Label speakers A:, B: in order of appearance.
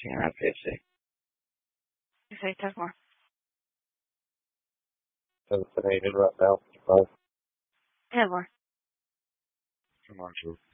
A: around 50.
B: You say 10 more.
A: 7 right now. 5.
B: 10 more.
A: Come on, Drew.